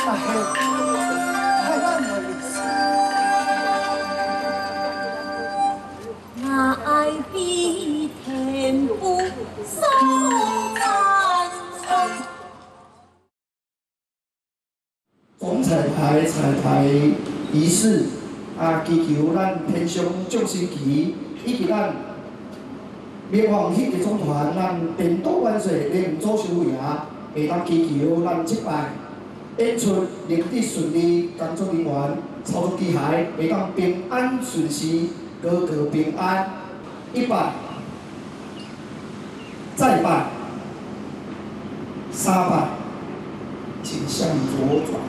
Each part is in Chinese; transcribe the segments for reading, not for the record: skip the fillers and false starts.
爱比天不松赞颂。 总彩排仪式祈求咱天上众神旗以及咱灭亡迄个总团，咱颠倒万岁，连祖修爷会当祈求咱这摆演出能得顺利，工作人员操作机械会当平安顺时，个个平安。一拜，再拜，三拜，请向左转。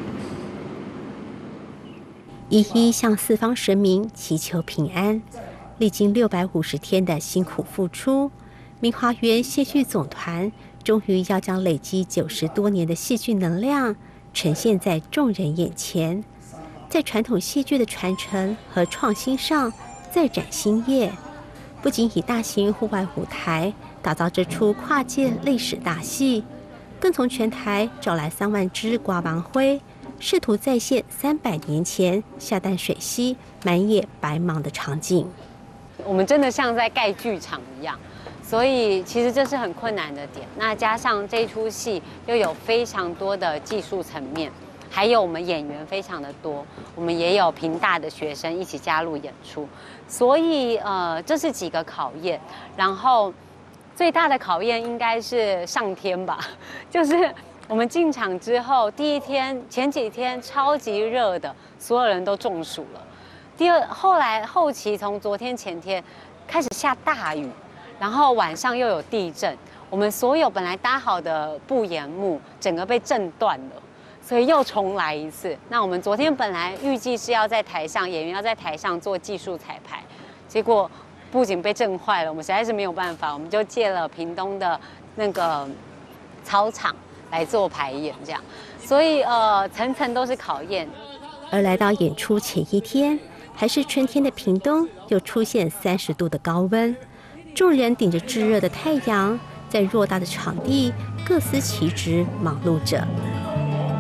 一一向四方神明祈求平安。历经650天的辛苦付出，明华园戏剧总团终于要将累积90多年的戏剧能量呈现在众人眼前，在传统戏剧的传承和创新上再展新业。不仅以大型户外舞台打造这出跨界历史大戏，更从全台找来3万只刮王灰，试图再现300年前下淡水溪满野白芒的场景。 我们真的像在盖剧场一样，所以其实这是很困难的点。那加上这一出戏又有非常多的技术层面，还有我们演员非常的多，我们也有屏大的学生一起加入演出，所以这是几个考验。然后最大的考验应该是上天吧，就是我们进场之后，第一天前几天超级热的，所有人都中暑了。后期从昨天前天开始下大雨，然后晚上又有地震，我们所有本来搭好的布沿幕整个被震断了，所以又重来一次。那我们昨天本来预计是要在台上，演员要在台上做技术彩排，结果不仅被震坏了，我们实在是没有办法，我们就借了屏东的那个操场来做排演，这样，所以层层都是考验。 而来到演出前一天，还是春天的屏东又出现30度的高温，众人顶着炙热的太阳，在偌大的场地各司其职，忙碌着。